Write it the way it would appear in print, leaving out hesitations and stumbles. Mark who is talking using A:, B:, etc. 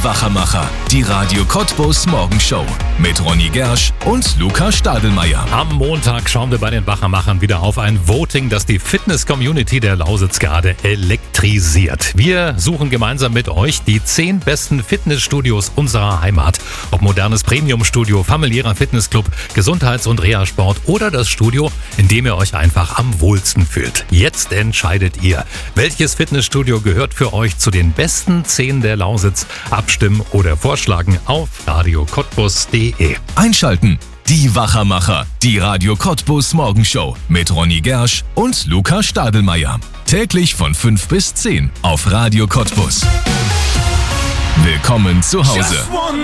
A: Wachermacher, die Radio Cottbus Morgenshow mit Ronny Gersch und Luca Stadelmeier.
B: Am Montag schauen wir bei den Wachermachern wieder auf ein Voting, das die Fitness-Community der Lausitz gerade elektrisiert. Wir suchen gemeinsam mit euch die 10 besten Fitnessstudios unserer Heimat. Ob modernes Premium-Studio, familiärer Fitnessclub, Gesundheits- und Reha-Sport oder das Studio, in dem ihr euch einfach am wohlsten fühlt. Jetzt entscheidet ihr, welches Fitnessstudio gehört für euch zu den besten 10 der Lausitz. Abstimmen oder vorschlagen auf radiocottbus.de.
A: Einschalten. Die Wachermacher, die Radio Cottbus Morgenshow mit Ronny Gersch und Luca Stadelmeier. Täglich von 5 bis 10 auf Radio Cottbus. Willkommen zu Hause.